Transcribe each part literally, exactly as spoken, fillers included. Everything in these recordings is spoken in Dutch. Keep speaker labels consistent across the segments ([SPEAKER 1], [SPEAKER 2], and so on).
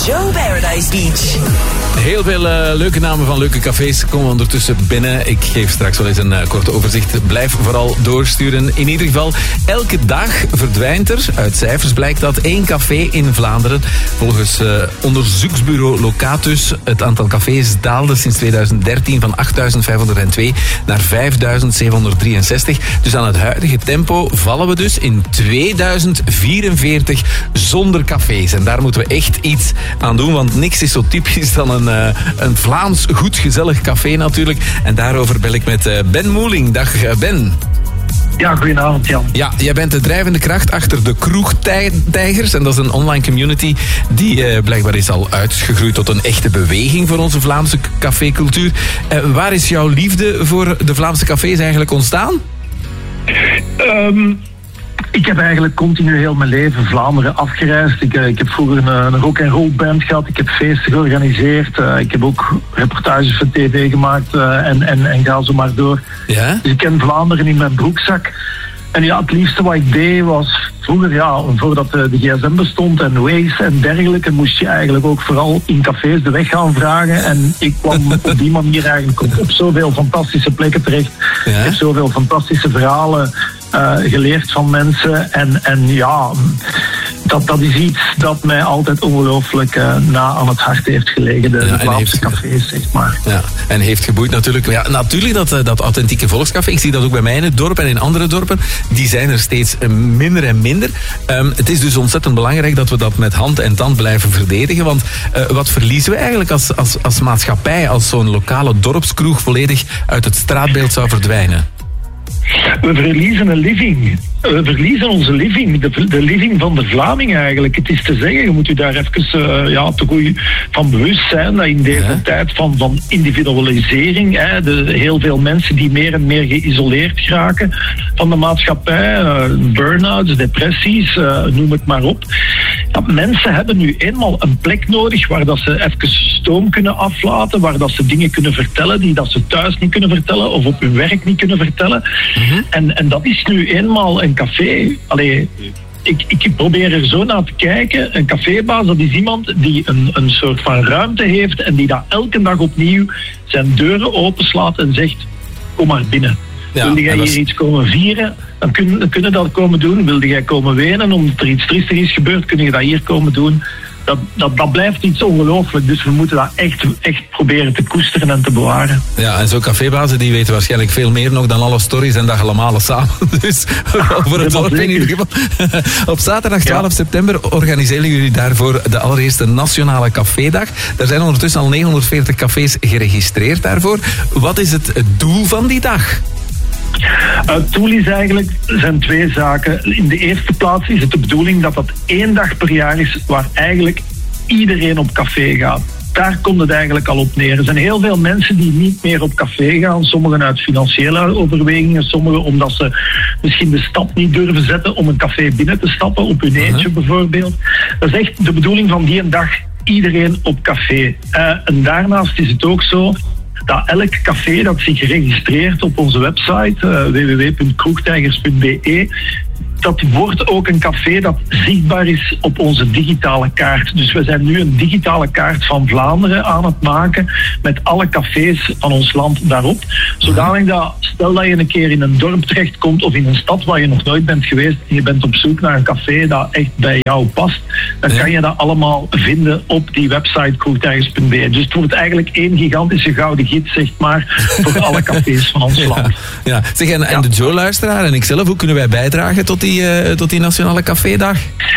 [SPEAKER 1] Joe Paradise Beach.
[SPEAKER 2] Heel veel uh, leuke namen van leuke cafés komen ondertussen binnen. Ik geef straks wel eens een uh, korte overzicht. Blijf vooral doorsturen. In ieder geval, elke dag verdwijnt er, uit cijfers blijkt dat, één café in Vlaanderen. Volgens uh, onderzoeksbureau Locatus. Het aantal cafés daalde sinds tweeduizend dertien van achtduizend vijfhonderdtwee naar vijfduizend zevenhonderddrieënzestig. Dus aan het huidige tempo vallen we dus in tweeduizend vierenveertig zonder cafés. En daar moeten we echt iets aan doen, want niks is zo typisch dan een, uh, een Vlaams goed gezellig café natuurlijk. En daarover bel ik met uh, Ben Moeling. Dag uh, Ben.
[SPEAKER 3] Ja, goedenavond Jan.
[SPEAKER 2] Ja, jij bent de drijvende kracht achter de Kroegtijgers. En dat is een online community die uh, blijkbaar is al uitgegroeid tot een echte beweging voor onze Vlaamse cafécultuur. Uh, waar is jouw liefde voor de Vlaamse cafés eigenlijk ontstaan?
[SPEAKER 3] Um, ik heb eigenlijk continu heel mijn leven Vlaanderen afgereisd. Ik, ik heb vroeger een, een rock-and-roll band gehad. Ik heb feesten georganiseerd. Uh, ik heb ook reportages voor tv gemaakt uh, en, en, en ga zo maar door.
[SPEAKER 2] Ja?
[SPEAKER 3] Dus ik ken Vlaanderen in mijn broekzak. En ja, het liefste wat ik deed was vroeger, ja, voordat de, de gsm bestond en Waze en dergelijke, moest je eigenlijk ook vooral in cafés de weg gaan vragen. En ik kwam op die manier eigenlijk op, op zoveel fantastische plekken terecht. Ja? Ik heb zoveel fantastische verhalen uh, geleerd van mensen. En, en ja, dat, dat is iets dat mij altijd ongelooflijk uh, na aan het hart heeft gelegen. De, ja, de Vlaamse cafés, zeg maar.
[SPEAKER 2] Ja, en heeft geboeid natuurlijk. Ja, natuurlijk dat, dat authentieke volkscafé. Ik zie dat ook bij mij in het dorp en in andere dorpen. Die zijn er steeds minder en minder. Um, het is dus ontzettend belangrijk dat we dat met hand en tand blijven verdedigen. Want uh, wat verliezen we eigenlijk als, als, als maatschappij als zo'n lokale dorpskroeg volledig uit het straatbeeld zou verdwijnen?
[SPEAKER 3] We verliezen een living. We verliezen onze living. De, de living van de Vlaming eigenlijk. Het is te zeggen, je moet u daar even uh, ja, te goed van bewust zijn dat in deze ja. tijd van, van individualisering, hè, de, heel veel mensen die meer en meer geïsoleerd geraken van de maatschappij, uh, burn-outs, depressies, uh, noem het maar op. Ja, mensen hebben nu eenmaal een plek nodig waar dat ze even stoom kunnen aflaten, waar dat ze dingen kunnen vertellen die dat ze thuis niet kunnen vertellen of op hun werk niet kunnen vertellen. Mm-hmm. En, en dat is nu eenmaal een café. Allee, ik, ik probeer er zo naar te kijken. Een cafébaas, dat is iemand die een, een soort van ruimte heeft en die dat elke dag opnieuw zijn deuren openslaat en zegt, kom maar binnen. Ja, Wilde jij hier is... iets komen vieren, dan kun, dan kunnen dat komen doen. Wilde jij komen wenen omdat er iets triestig is gebeurd, kun je dat hier komen doen. Dat, dat, dat blijft iets ongelooflijk. Dus we moeten dat echt, echt proberen te koesteren en te bewaren.
[SPEAKER 2] Ja, en zo'n cafébazen die weten waarschijnlijk veel meer nog dan alle stories en dat allemaal samen. Dus over het dorp in ieder geval. Op zaterdag twaalf ja. september organiseren jullie daarvoor de allereerste nationale cafédag. Er zijn ondertussen al negenhonderdveertig cafés geregistreerd daarvoor. Wat is het doel van die dag?
[SPEAKER 3] Het doel is eigenlijk, er zijn twee zaken. In de eerste plaats is het de bedoeling dat dat één dag per jaar is waar eigenlijk iedereen op café gaat. Daar komt het eigenlijk al op neer. Er zijn heel veel mensen die niet meer op café gaan. Sommigen uit financiële overwegingen, sommigen omdat ze misschien de stap niet durven zetten om een café binnen te stappen, op hun eentje uh-huh. bijvoorbeeld. Dat is echt de bedoeling van die een dag, iedereen op café. Uh, en daarnaast is het ook zo dat elk café dat zich registreert op onze website uh, w w w punt kroegtijgers punt b e, dat wordt ook een café dat zichtbaar is op onze digitale kaart. Dus we zijn nu een digitale kaart van Vlaanderen aan het maken met alle cafés van ons land daarop. Zodanig dat, stel dat je een keer in een dorp terechtkomt of in een stad waar je nog nooit bent geweest en je bent op zoek naar een café dat echt bij jou past, dan kan je dat allemaal vinden op die website kroegtijgers punt b e. Dus het wordt eigenlijk één gigantische gouden gids, zeg maar, voor alle cafés van ons land.
[SPEAKER 2] Ja, ja. Zeg, en, en de Joe-luisteraar en ikzelf, hoe kunnen wij bijdragen tot die, uh, tot die nationale cafédag?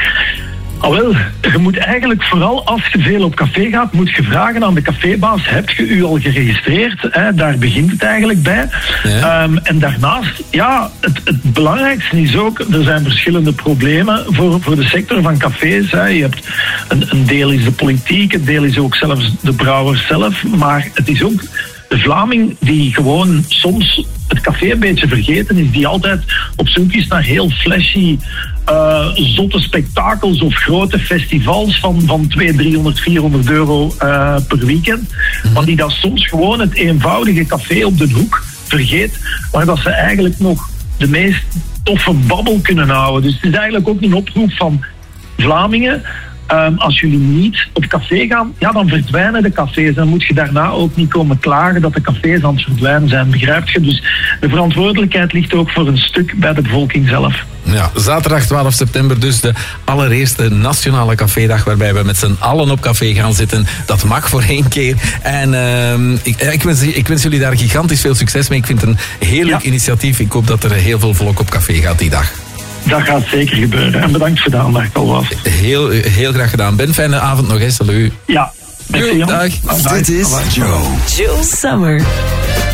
[SPEAKER 3] Ah, wel, je moet eigenlijk vooral als je veel op café gaat, moet je vragen aan de cafébaas, heb je u al geregistreerd? Hè? Daar begint het eigenlijk bij. Ja. Um, en daarnaast, ja, het, het belangrijkste is ook, er zijn verschillende problemen voor, voor de sector van cafés. Hè. Je hebt een, een deel is de politiek, een deel is ook zelfs de brouwers zelf, maar het is ook de Vlaming die gewoon soms het café een beetje vergeten is, die altijd op zoek is naar heel flashy Uh, zotte spektakels of grote festivals van, van tweehonderd, driehonderd, vierhonderd euro uh, per weekend. Mm-hmm. Maar die dat soms gewoon het eenvoudige café op de hoek vergeet, waar dat ze eigenlijk nog de meest toffe babbel kunnen houden. Dus het is eigenlijk ook een oproep van Vlamingen. Um, als jullie niet op café gaan, ja, dan verdwijnen de cafés. Dan moet je daarna ook niet komen klagen dat de cafés aan het verdwijnen zijn. Begrijp je? Dus de verantwoordelijkheid ligt ook voor een stuk bij de bevolking zelf.
[SPEAKER 2] Ja, zaterdag twaalf september dus de allereerste nationale cafédag waarbij we met z'n allen op café gaan zitten. Dat mag voor één keer. En uh, ik, ik, wens, ik wens jullie daar gigantisch veel succes mee. Ik vind het een heel leuk ja. initiatief. Ik hoop dat er heel veel volk op café gaat die dag.
[SPEAKER 3] Dat gaat zeker gebeuren. En bedankt voor de aandacht alvast.
[SPEAKER 2] Heel, heel graag gedaan. Ben, fijne avond nog eens. Salut.
[SPEAKER 3] Ja.
[SPEAKER 2] Doei, dag.
[SPEAKER 1] Dit is Joe.
[SPEAKER 4] Joe Summer.